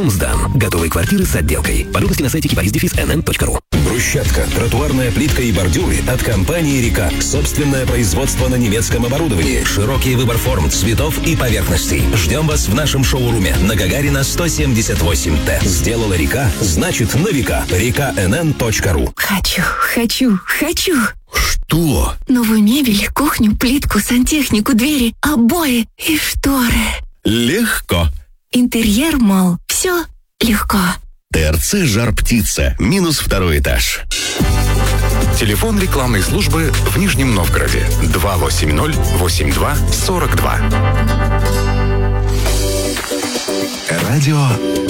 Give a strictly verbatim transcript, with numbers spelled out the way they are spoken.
Дом сдан. Готовые квартиры с отделкой. Подробности на сайте кипарис дефис эн эн точка ру. Брусчатка, тротуарная плитка и бордюры от компании «Река». Собственное производство на немецком оборудовании. Широкий выбор форм, цветов и поверхностей. Ждем вас в нашем шоуруме на Гагарина сто семьдесят восемь Т. Сделала «Река», значит на века. река эн эн точка ру. Хочу, хочу, хочу. Что? Новую мебель, кухню, плитку, сантехнику, двери, обои и шторы. Легко. Интерьер Молл. Все легко. ТРЦ «Жар-птица». Минус второй этаж. Телефон рекламной службы в Нижнем Новгороде. два восемь ноль восемь два сорок два. Радио